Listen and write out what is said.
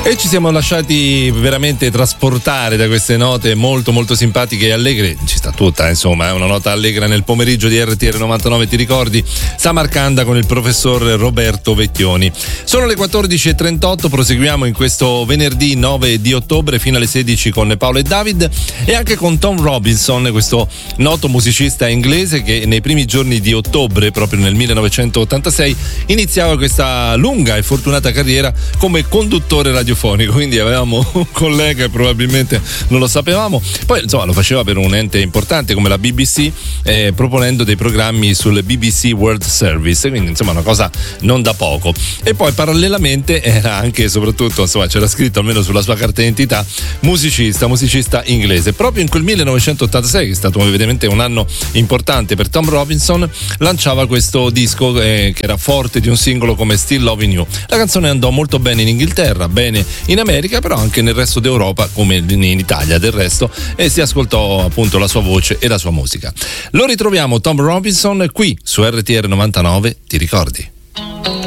E ci siamo lasciati veramente trasportare da queste note molto molto simpatiche e allegre. Ci sta tutta, insomma, è una nota allegra nel pomeriggio di RTR 99, ti ricordi? Samarcanda con il professor Roberto Vecchioni. Sono le 14.38, proseguiamo in questo venerdì 9 di ottobre fino alle 16 con Paolo e David e anche con Tom Robinson, questo noto musicista inglese che nei primi giorni di ottobre, proprio nel 1986, iniziava questa lunga e fortunata carriera come conduttore radiofonico, quindi avevamo un collega e probabilmente non lo sapevamo. Poi insomma lo faceva per un ente importante come la BBC, proponendo dei programmi sul BBC World Service, quindi insomma una cosa non da poco. E poi parallelamente era anche e soprattutto, insomma, c'era scritto almeno sulla sua carta d'identità, musicista inglese. Proprio in quel 1986, che è stato evidentemente un anno importante per Tom Robinson, lanciava questo disco che era forte di un singolo come Still Loving You. La canzone andò molto bene in Inghilterra, bene in America, però anche nel resto d'Europa, come in Italia del resto, e si ascoltò appunto la sua voce e la sua musica. Lo ritroviamo Tom Robinson qui su RTR 99, ti ricordi?